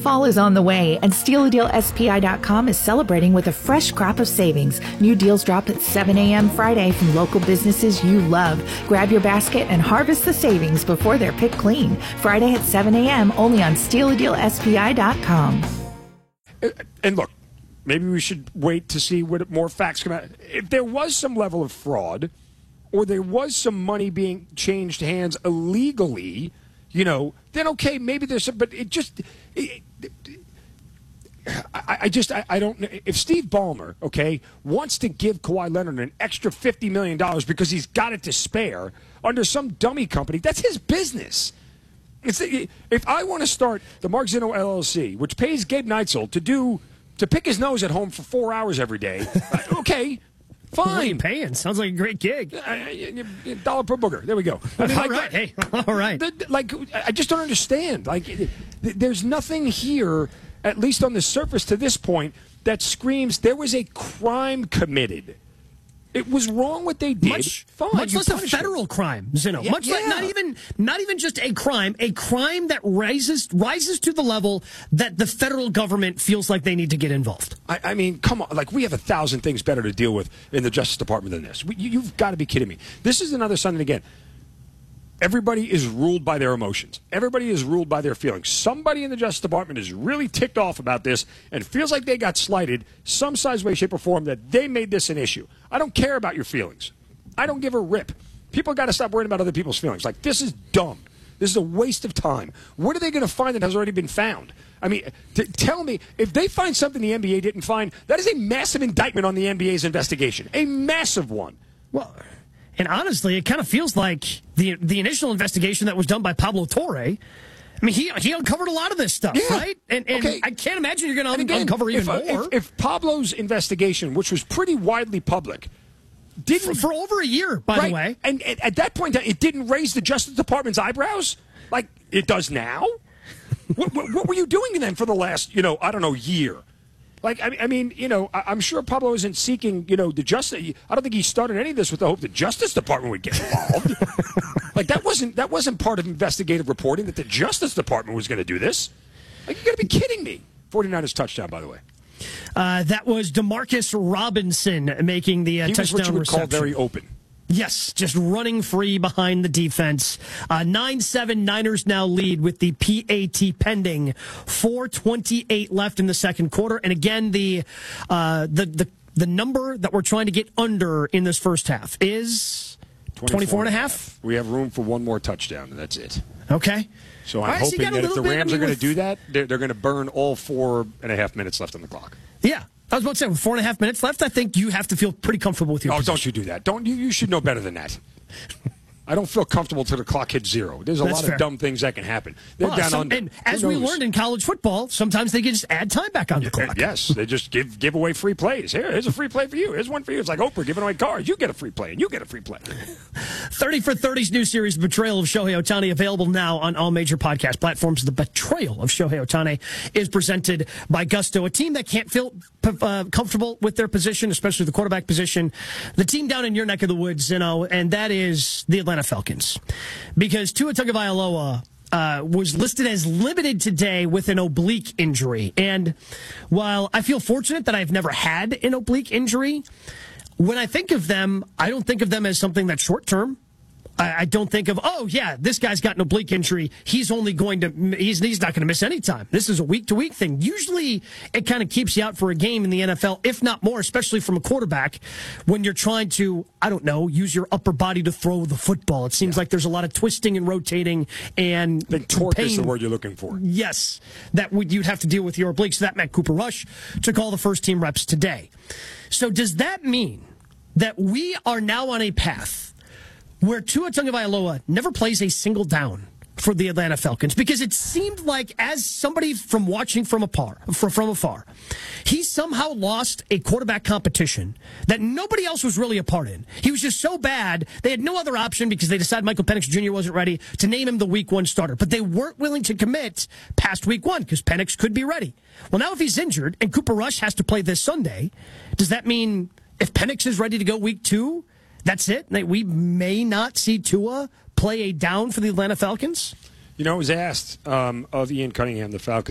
Fall is on the way, and SteelADealSPI.com is celebrating with a fresh crop of savings. New deals drop at 7 a.m. Friday from local businesses you love. Grab your basket and harvest the savings before they're picked clean. Friday at 7 a.m. only on SteelADealSPI.com. And look, maybe we should wait to see what more facts come out. If there was some level of fraud or there was some money being changed hands illegally, then okay, maybe there's some, but I don't know. If Steve Ballmer, wants to give Kawhi Leonard an extra $50 million because he's got it to spare under some dummy company, that's his business. If I want to start the Mark Zinno LLC, which pays Gabe Neitzel to pick his nose at home for 4 hours every day, okay, fine. What are you paying? Sounds like a great gig. $1 per booger. There we go. All right. Hey, all right. I just don't understand. There's nothing here, at least on the surface to this point, that screams there was a crime committed. It was wrong what they did. Much less a federal crime, Zinno. Yeah, like not even just a crime that rises to the level that the federal government feels like they need to get involved. I mean, come on. We have 1,000 things better to deal with in the Justice Department than this. You've got to be kidding me. This is another Sunday again. Everybody is ruled by their emotions. Everybody is ruled by their feelings. Somebody in the Justice Department is really ticked off about this and feels like they got slighted some size, way, shape, or form, that they made this an issue. I don't care about your feelings. I don't give a rip. People got to stop worrying about other people's feelings. This is dumb. This is a waste of time. What are they going to find that has already been found? I mean, tell me, if they find something the NBA didn't find, that is a massive indictment on the NBA's investigation. A massive one. Well, and honestly, it kind of feels like the initial investigation that was done by Pablo Torre. I mean, he uncovered a lot of this stuff, right? And I can't imagine you're going to uncover even more. If Pablo's investigation, which was pretty widely public, didn't for over a year, by the way, and at that point, it didn't raise the Justice Department's eyebrows like it does now. What were you doing then for the last, year? I mean, I'm sure Pablo isn't seeking, the justice. I don't think he started any of this with the hope the Justice Department would get involved. That wasn't part of investigative reporting that the Justice Department was going to do this. You're going to be kidding me. 49ers touchdown, by the way. That was DeMarcus Robinson making the touchdown reception. He was what you would call very open. Yes, just running free behind the defense. 9-7 Niners now lead with the PAT pending. 4:28 left in the second quarter. And again, the number that we're trying to get under in this first half is 24.5. We have room for one more touchdown, and that's it. Okay. So I'm hoping that if the Rams are going to do that, they're going to burn all 4.5 minutes left on the clock. Yeah. I was about to say, with 4.5 minutes left, I think you have to feel pretty comfortable with your position. Don't you do that. You should know better than that. I don't feel comfortable till the clock hits zero. There's a lot of dumb things that can happen. They're down under. And as we learned in college football, sometimes they can just add time back on the clock. Yes, they just give away free plays. Here's a free play for you. Here's one for you. It's like Oprah giving away cars. You get a free play, and you get a free play. 30 for 30's new series, Betrayal of Shohei Ohtani, available now on all major podcast platforms. The Betrayal of Shohei Ohtani is presented by Gusto, a team that can't feel comfortable with their position, especially the quarterback position. The team down in your neck of the woods, and that is the Atlanta Falcons. Because Tua Tagovailoa was listed as limited today with an oblique injury. And while I feel fortunate that I've never had an oblique injury, when I think of them, I don't think of them as something that's short-term. I don't think of, this guy's got an oblique injury. He's not going to miss any time. This is a week-to-week thing. Usually, it kind of keeps you out for a game in the NFL, if not more, especially from a quarterback, when you're trying to, use your upper body to throw the football. It seems like there's a lot of twisting and rotating and I think torque is the word you're looking for. Yes, you'd have to deal with your obliques. So that meant Cooper Rush took all the first-team reps today. So does that mean that we are now on a path where Tua Tagovailoa never plays a single down for the Atlanta Falcons? Because it seemed like, as somebody from watching from afar, he somehow lost a quarterback competition that nobody else was really a part in. He was just so bad, they had no other option because they decided Michael Penix Jr. wasn't ready to name him the Week 1 starter. But they weren't willing to commit past Week 1 because Penix could be ready. Well, now if he's injured and Cooper Rush has to play this Sunday, does that mean if Penix is ready to go Week 2, that's it? We may not see Tua play a down for the Atlanta Falcons? It was asked of Ian Cunningham, the Falcons